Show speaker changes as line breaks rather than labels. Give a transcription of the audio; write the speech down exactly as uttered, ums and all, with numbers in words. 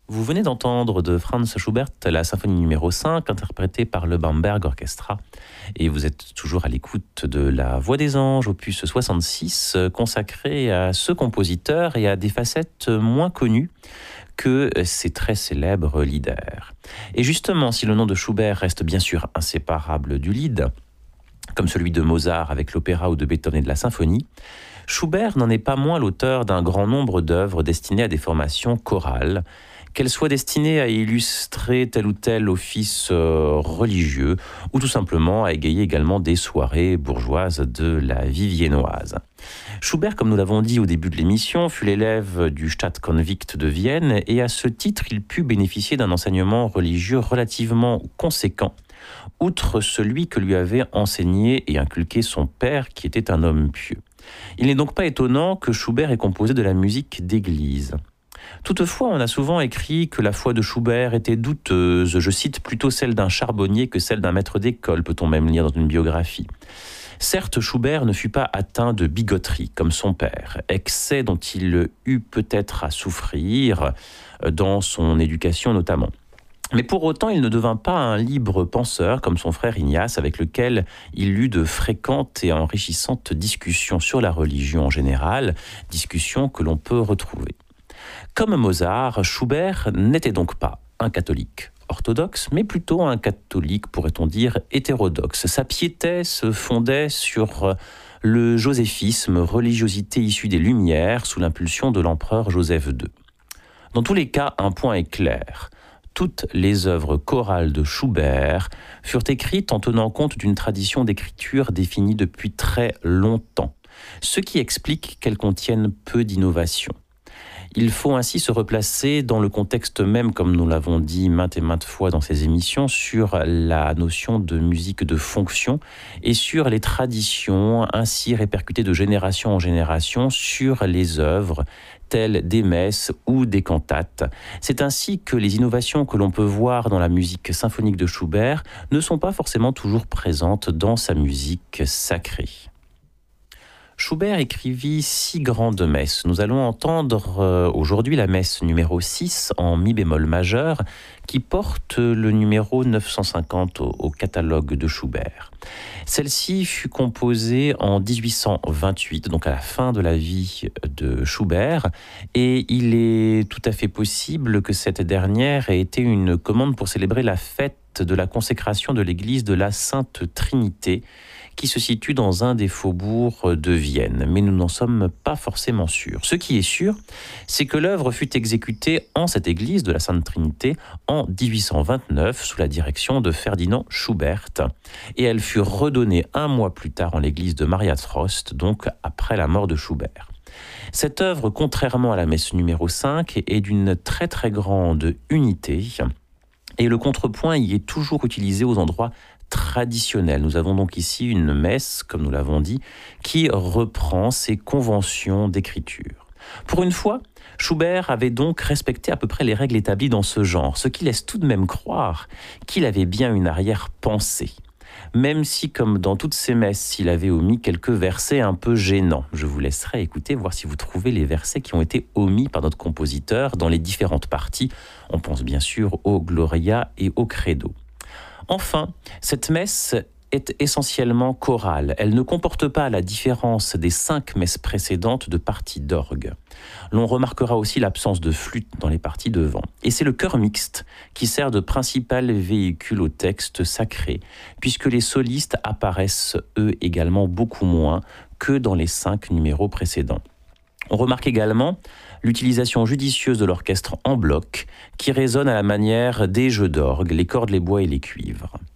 Vous venez d'entendre de Franz Schubert la symphonie numéro cinq, interprétée par le Bamberg Orchestra. Et vous êtes toujours à l'écoute de La Voix des Anges, opus soixante-six, consacré à ce compositeur et à des facettes moins connues que ses très célèbres lieder. Et justement, si le nom de Schubert reste bien sûr inséparable du lied, comme celui de Mozart avec l'opéra ou de Beethoven et de la symphonie, Schubert n'en est pas moins l'auteur d'un grand nombre d'œuvres destinées à des formations chorales, qu'elles soient destinées à illustrer tel ou tel office euh, religieux, ou tout simplement à égayer également des soirées bourgeoises de la vie viennoise. Schubert, comme nous l'avons dit au début de l'émission, fut l'élève du Stadtkonvikt de Vienne, et à ce titre, il put bénéficier d'un enseignement religieux relativement conséquent, outre celui que lui avait enseigné et inculqué son père, qui était un homme pieux. Il n'est donc pas étonnant que Schubert ait composé de la musique d'église. Toutefois, on a souvent écrit que la foi de Schubert était douteuse, je cite plutôt celle d'un charbonnier que celle d'un maître d'école, peut-on même lire dans une biographie. Certes, Schubert ne fut pas atteint de bigoterie, comme son père, excès dont il eut peut-être à souffrir dans son éducation notamment. Mais pour autant, il ne devint pas un libre penseur comme son frère Ignace, avec lequel il eut de fréquentes et enrichissantes discussions sur la religion en général, discussions que l'on peut retrouver. Comme Mozart, Schubert n'était donc pas un catholique orthodoxe, mais plutôt un catholique, pourrait-on dire, hétérodoxe. Sa piété se fondait sur le joséphisme, religiosité issue des Lumières, sous l'impulsion de l'empereur Joseph deux. Dans tous les cas, un point est clair. Toutes les œuvres chorales de Schubert furent écrites en tenant compte d'une tradition d'écriture définie depuis très longtemps, ce qui explique qu'elles contiennent peu d'innovations. Il faut ainsi se replacer dans le contexte même, comme nous l'avons dit maintes et maintes fois dans ces émissions, sur la notion de musique de fonction et sur les traditions ainsi répercutées de génération en génération sur les œuvres telles des messes ou des cantates. C'est ainsi que les innovations que l'on peut voir dans la musique symphonique de Schubert ne sont pas forcément toujours présentes dans sa musique sacrée. Schubert écrivit six grandes messes. Nous allons entendre euh, aujourd'hui la messe numéro six en mi bémol majeur qui porte le numéro neuf cent cinquante au, au catalogue de Schubert. Celle-ci fut composée en dix-huit cent vingt-huit, donc à la fin de la vie de Schubert, et il est tout à fait possible que cette dernière ait été une commande pour célébrer la fête de la consécration de l'église de la Sainte Trinité, qui se situe dans un des faubourgs de Vienne, mais nous n'en sommes pas forcément sûrs. Ce qui est sûr, c'est que l'œuvre fut exécutée en cette église de la Sainte Trinité en dix-huit cent vingt-neuf sous la direction de Ferdinand Schubert, et elle fut redonnée un mois plus tard en l'église de Mariafrost, donc après la mort de Schubert. Cette œuvre, contrairement à la messe numéro cinq, est d'une très très grande unité, et le contrepoint y est toujours utilisé aux endroits traditionnel. Nous avons donc ici une messe, comme nous l'avons dit, qui reprend ses conventions d'écriture. Pour une fois, Schubert avait donc respecté à peu près les règles établies dans ce genre, ce qui laisse tout de même croire qu'il avait bien une arrière-pensée. Même si, comme dans toutes ses messes, il avait omis quelques versets un peu gênants. Je vous laisserai écouter, voir si vous trouvez les versets qui ont été omis par notre compositeur dans les différentes parties. On pense bien sûr au Gloria et au Credo. Enfin, cette messe est essentiellement chorale. Elle ne comporte pas, à la différence des cinq messes précédentes, de parties d'orgue. L'on remarquera aussi l'absence de flûte dans les parties devant. Et c'est le chœur mixte qui sert de principal véhicule au texte sacré, puisque les solistes apparaissent eux également beaucoup moins que dans les cinq numéros précédents. On remarque également l'utilisation judicieuse de l'orchestre en bloc qui résonne à la manière des jeux d'orgue, les cordes, les bois et les cuivres.